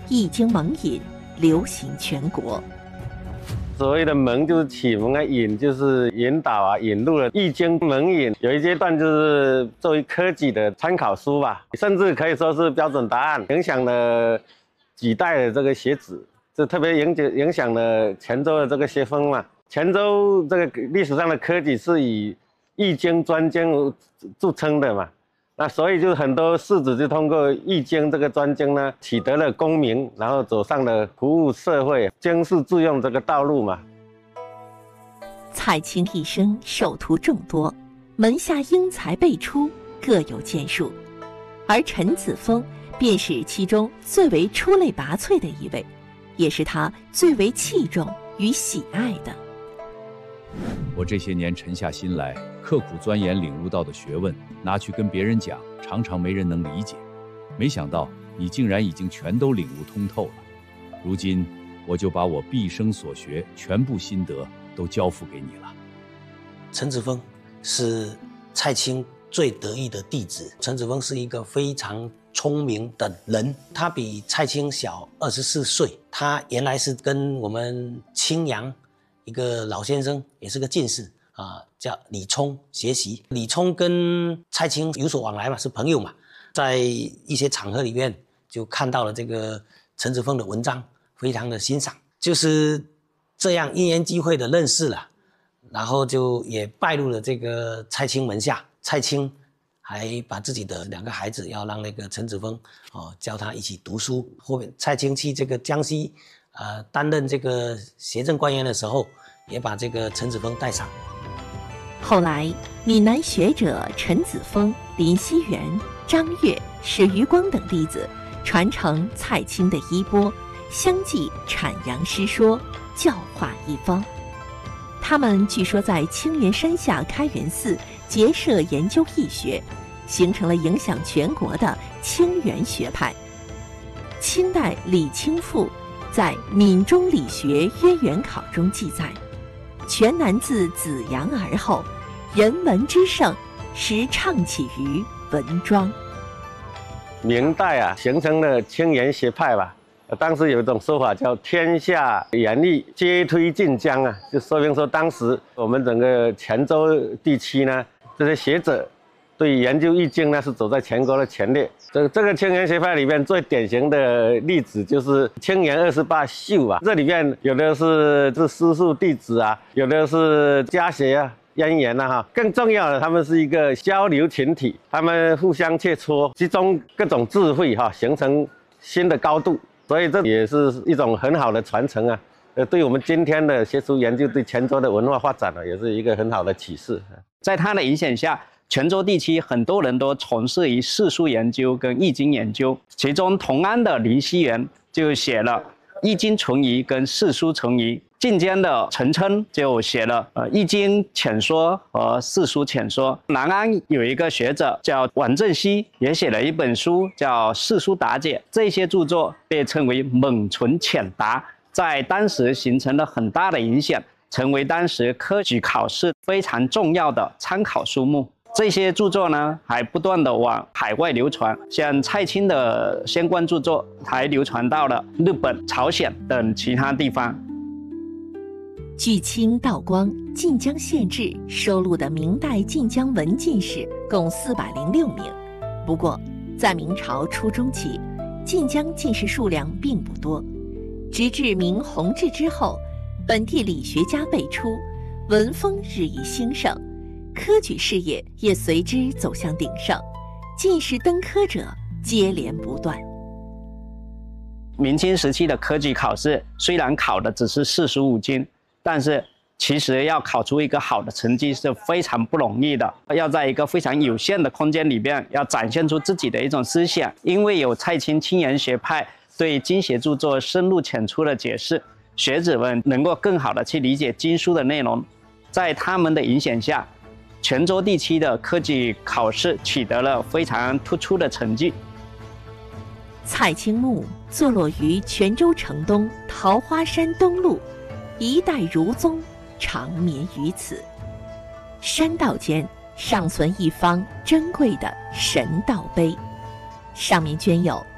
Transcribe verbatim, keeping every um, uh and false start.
易经蒙引流行全国。 所谓的蒙就是启蒙啊，引就是引导啊，引入了《易经》蒙引，有一阶段就是作为科举的参考书吧，甚至可以说是标准答案，影响了几代的这个学子，就特别影影响了泉州的这个学风嘛。泉州这个历史上的科举是以《易经》专经著称的嘛。那所以就很多士子就通过《易经》这个专经呢，取得了功名，然后走上了服务社会、经世致用这个道路嘛。 蔡青一生授徒众多，门下英才辈出，各有建树，而陈子峰便是其中最为出类拔萃的一位，也是他最为器重与喜爱的。 我这些年沉下心来，刻苦钻研领悟到的学问，拿去跟别人讲，常常没人能理解。没想到你竟然已经全都领悟通透了。如今我就把我毕生所学全部心得都交付给你了。 陈子峰是蔡青最得意的弟子。陈子峰是一个非常聪明的人，他比蔡青小二十四岁。他原来是跟我们青阳一个老先生，也是个进士啊，叫李聪学习。李聪跟蔡青有所往来嘛，是朋友嘛，在一些场合里面就看到了这个陈子峰的文章，非常的欣赏，就是这样因缘际会的认识了，然后就也拜入了这个蔡青门下。蔡青还把自己的两个孩子要让那个陈子峰哦教他一起读书。后面蔡青去这个江西呃担任这个协政官员的时候，也把这个陈子峰带上。 后来闽南学者陈子峰、林希元、张悦、史余光等弟子传承蔡青的衣钵，相继阐扬诗说，教化一方。他们据说在青原山下开元寺结社研究易学，形成了影响全国的清源学派。清代李清复在《闽中理学渊源考》中记载，全南自子阳而后，人文之盛，时倡起于文庄。 明代啊，形成了清源学派吧。当时有一种说法叫天下言义，皆推晋江啊，就说明说当时我们整个泉州地区呢，这些学者对研究易经呢是走在全国的前列。这个这个清源学派里面最典型的例子就是清源二十八宿啊，这里面有的是是师叔弟子啊，有的是家学啊。渊源啊哈，更重要的，他们是一个交流群体，他们互相切磋，集中各种智慧哈，形成新的高度，所以这也是一种很好的传承啊。呃，对我们今天的学术研究，对泉州的文化发展呢，也是一个很好的启示。 在他的影响下，泉州地区很多人都从事于世书研究跟易经研究，其中同安的林希元就写了《易经存疑》跟《世书存疑》。晋江的陈琛就写了呃《易经浅说》和《世书浅说》。南安有一个学者叫王正熙，也写了一本书叫《世书答解》。这些著作被称为猛纯浅答，在当时形成了很大的影响，成为当时科举考试非常重要的参考书目。这些著作呢，还不断的往海外流传，像蔡青的相关著作还流传到了日本、朝鲜等其他地方。 据清道光《晋江县志》收录的明代晋江文进士共四百零六名，不过在明朝初中期，晋江进士数量并不多。直至明弘治之后，本地理学家辈出，文风日益兴盛，科举事业也随之走向鼎盛，进士登科者接连不断。 明清时期的科举考试虽然考的只是四书五经，但是其实要考出一个好的成绩是非常不容易的，要在一个非常有限的空间里边，要展现出自己的一种思想。因为有蔡青清源学派对经学著作深入浅出的解释，学子们能够更好的去理解经书的内容。在他们的影响下，泉州地区的科举考试取得了非常突出的成绩。 蔡青墓坐落于泉州城东桃花山东麓，一代儒宗长眠于此。山道间尚存一方珍贵的神道碑，上面镌有